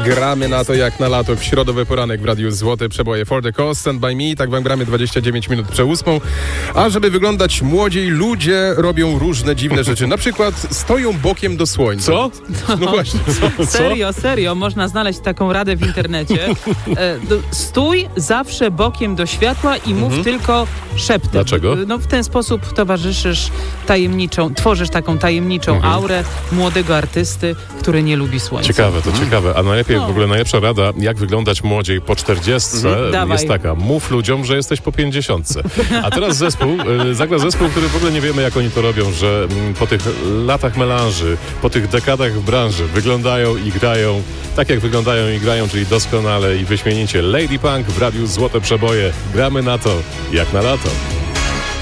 Gramy na to jak na lato w środowy poranek w Radiu Złote Przeboje For the Cause, Stand By Me. Tak wam gramy 29 minut przed 8. A żeby wyglądać młodziej, ludzie robią różne dziwne rzeczy. Na przykład stoją bokiem do słońca. Co? No właśnie. Serio, można znaleźć taką radę w internecie. Stój zawsze bokiem do światła i mów tylko szeptem. Dlaczego? No w ten sposób towarzyszysz tworzysz taką tajemniczą aurę młodego artysty, który nie lubi słońca. Ciekawe, to ciekawe. A najlepiej, w ogóle najlepsza rada, jak wyglądać młodziej po 40, jest taka. Mów ludziom, że jesteś po 50. A teraz zagra zespół, który w ogóle nie wiemy, jak oni to robią, że po tych latach melanży, po tych dekadach w branży wyglądają i grają tak, jak wyglądają i grają, czyli doskonale i wyśmienicie. Lady Punk w Radiu Złote Przeboje. Gramy na to, jak na lato.